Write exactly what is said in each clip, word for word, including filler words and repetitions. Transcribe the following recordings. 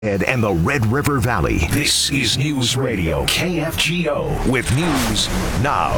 And the Red River Valley. This is News Radio K F G O with news now.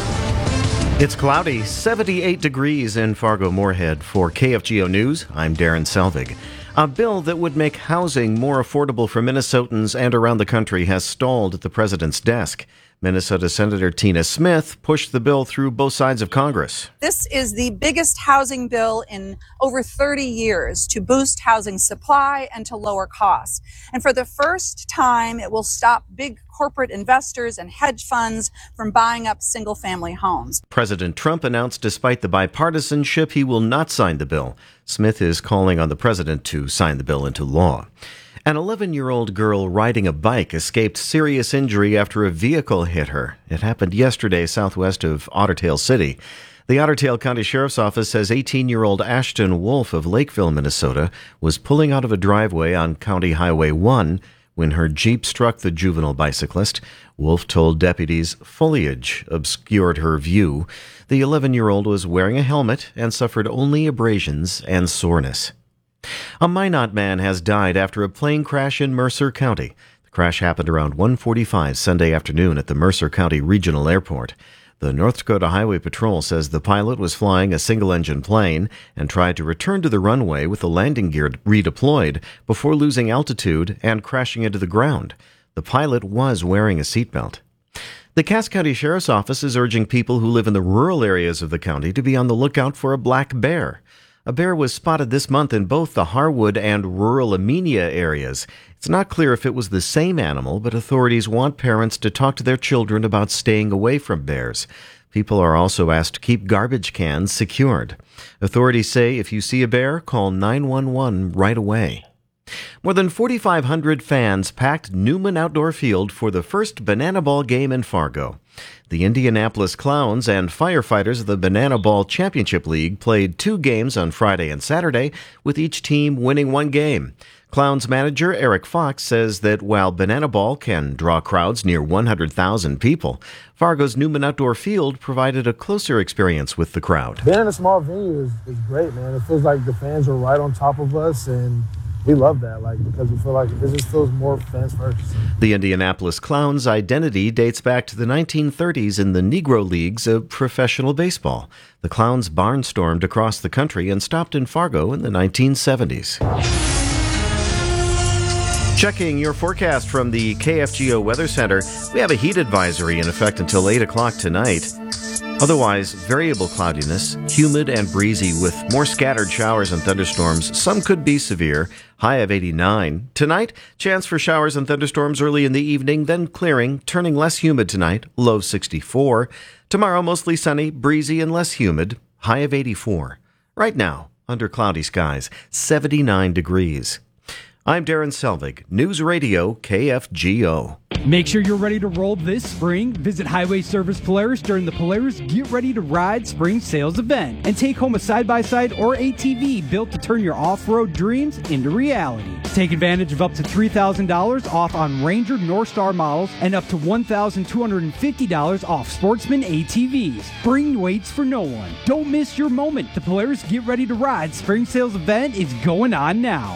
It's cloudy, seventy-eight degrees in Fargo-Moorhead. For K F G O News, I'm Darren Selvig. A bill that would make housing more affordable for Minnesotans and around the country has stalled at the president's desk. Minnesota Senator Tina Smith pushed the bill through both sides of Congress. This is the biggest housing bill in over thirty years to boost housing supply and to lower costs. And for the first time, it will stop big corporate investors and hedge funds from buying up single-family homes. President Trump announced despite the bipartisanship, he will not sign the bill. Smith is calling on the president to sign the bill into law. An eleven-year-old girl riding a bike escaped serious injury after a vehicle hit her. It happened yesterday southwest of Otter Tail City. The Otter Tail County Sheriff's Office says eighteen-year-old Ashton Wolf of Lakeville, Minnesota, was pulling out of a driveway on County Highway one when her Jeep struck the juvenile bicyclist. Wolf told deputies foliage obscured her view. The eleven-year-old was wearing a helmet and suffered only abrasions and soreness. A Minot man has died after a plane crash in Mercer County. The crash happened around one forty-five Sunday afternoon at the Mercer County Regional Airport. The North Dakota Highway Patrol says the pilot was flying a single-engine plane and tried to return to the runway with the landing gear redeployed before losing altitude and crashing into the ground. The pilot was wearing a seatbelt. The Cass County Sheriff's Office is urging people who live in the rural areas of the county to be on the lookout for a black bear. A bear was spotted this month in both the Harwood and rural Amenia areas. It's not clear if it was the same animal, but authorities want parents to talk to their children about staying away from bears. People are also asked to keep garbage cans secured. Authorities say if you see a bear, call nine one one right away. More than forty-five hundred fans packed Newman Outdoor Field for the first Banana Ball game in Fargo. The Indianapolis Clowns and firefighters of the Banana Ball Championship League played two games on Friday and Saturday, with each team winning one game. Clowns manager Eric Fox says that while Banana Ball can draw crowds near one hundred thousand people, Fargo's Newman Outdoor Field provided a closer experience with the crowd. Being in a small venue is, is great, man. It feels like the fans are right on top of us, and we love that, like, because we feel like it just feels more fans first. The Indianapolis Clowns' identity dates back to the nineteen thirties in the Negro Leagues of professional baseball. The Clowns barnstormed across the country and stopped in Fargo in the nineteen seventies. Checking your forecast from the K F G O Weather Center, we have a heat advisory in effect until eight o'clock tonight. Otherwise, variable cloudiness, humid and breezy with more scattered showers and thunderstorms. Some could be severe, high of eighty-nine. Tonight, chance for showers and thunderstorms early in the evening, then clearing, turning less humid tonight, low sixty-four. Tomorrow, mostly sunny, breezy and less humid, high of eighty-four. Right now, under cloudy skies, seventy-nine degrees. I'm Darren Selvig, News Radio K F G O. Make sure you're ready to roll this spring. Visit Highway Service Polaris during the Polaris Get Ready to Ride Spring Sales Event and take home a side-by-side or A T V built to turn your off-road dreams into reality. Take advantage of up to three thousand dollars off on Ranger Northstar models and up to one thousand two hundred fifty dollars off Sportsman A T Vs. Spring waits for no one. Don't miss your moment. The Polaris Get Ready to Ride Spring Sales Event is going on now.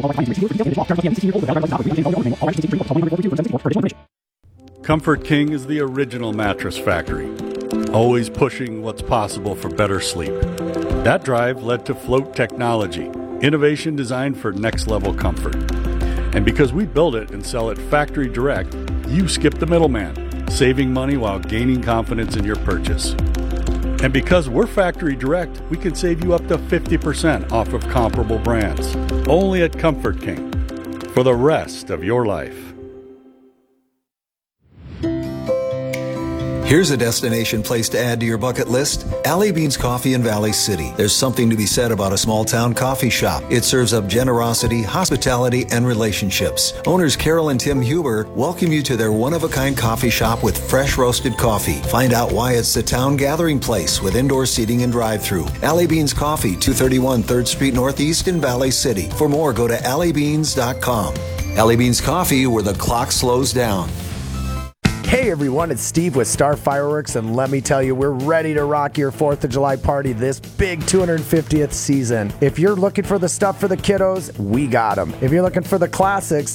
Comfort King is the original mattress factory, always pushing what's possible for better sleep. That drive led to Float Technology, innovation designed for next-level comfort. And because we build it and sell it factory direct, you skip the middleman, saving money while gaining confidence in your purchase. And because we're factory direct, we can save you up to fifty percent off of comparable brands. Only at Comfort King. For the rest of your life. Here's a destination place to add to your bucket list. Alley Beans Coffee in Valley City. There's something to be said about a small town coffee shop. It serves up generosity, hospitality, and relationships. Owners Carol and Tim Huber welcome you to their one-of-a-kind coffee shop with fresh roasted coffee. Find out why it's the town gathering place with indoor seating and drive-thru. Alley Beans Coffee, two thirty-one third Street Northeast in Valley City. For more, go to alley beans dot com. Alley Beans Coffee, where the clock slows down. Hey everyone, it's Steve with Star Fireworks, and let me tell you, we're ready to rock your fourth of July party this big two hundred fiftieth season. If you're looking for the stuff for the kiddos, we got them. If you're looking for the classics,